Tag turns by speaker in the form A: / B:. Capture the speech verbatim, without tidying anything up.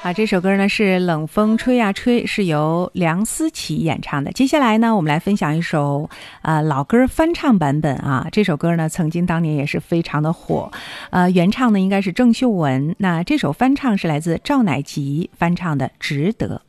A: 好，这首歌呢是冷风吹呀吹，是由梁思琪演唱的。接下来呢，我们来分享一首呃老歌翻唱版本啊。这首歌呢，曾经当年也是非常的火，呃，原唱呢应该是郑秀文，那这首翻唱是来自赵乃吉翻唱的《值得》。